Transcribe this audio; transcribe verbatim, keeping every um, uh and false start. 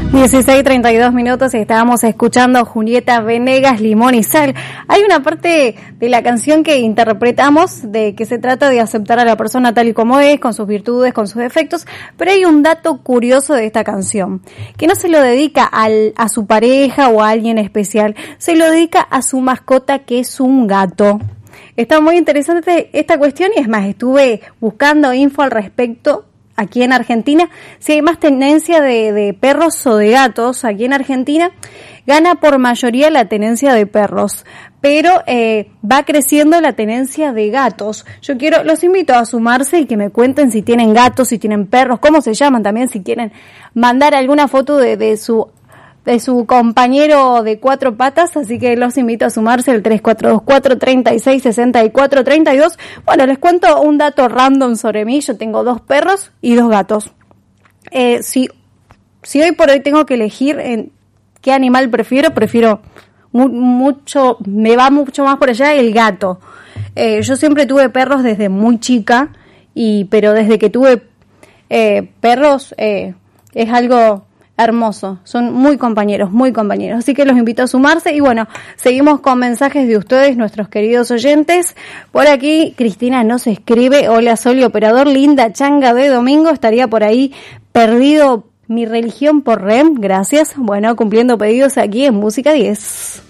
dieciséis treinta y dos minutos y estábamos escuchando Julieta Venegas, Limón y Sal. Hay una parte de la canción que interpretamos de que se trata de aceptar a la persona tal y como es, con sus virtudes, con sus defectos, pero hay un dato curioso de esta canción, que no se lo dedica al, a su pareja o a alguien especial, se lo dedica a su mascota, que es un gato. Está muy interesante esta cuestión y es más, estuve buscando info al respecto aquí en Argentina. Si hay más tenencia de, de perros o de gatos aquí en Argentina, gana por mayoría la tenencia de perros, pero eh, va creciendo la tenencia de gatos. Yo quiero, los invito a sumarse y que me cuenten si tienen gatos, si tienen perros, cómo se llaman también, si quieren mandar alguna foto de, de su de su compañero de cuatro patas, así que los invito a sumarse el tres cuatro dos cuatro, treinta y seis, sesenta y cuatro, treinta y dos. Bueno, les cuento un dato random sobre mí. Yo tengo dos perros y dos gatos. Eh, si, si hoy por hoy tengo que elegir en qué animal prefiero, prefiero mu- mucho, me va mucho más por allá el gato. Eh, yo siempre tuve perros desde muy chica, y pero desde que tuve eh, perros eh, es algo hermoso, son muy compañeros, muy compañeros, así que los invito a sumarse. Y bueno, seguimos con mensajes de ustedes, nuestros queridos oyentes. Por aquí Cristina nos escribe: hola Sol y operador, linda changa de domingo, estaría por ahí perdido mi religión por R E M, gracias. Bueno, cumpliendo pedidos aquí en Música diez.